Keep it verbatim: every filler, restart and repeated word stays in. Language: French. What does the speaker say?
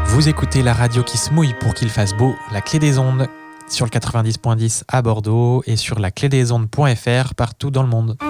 Vous écoutez la radio qui se mouille pour qu'il fasse beau, la clé des ondes, sur le quatre-vingt-dix point dix à Bordeaux et sur la clé des ondes point f r partout dans le monde.